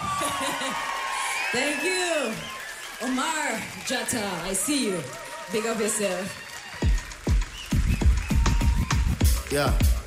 Thank you. Omar Jata, I see you. Big up yourself. Yeah.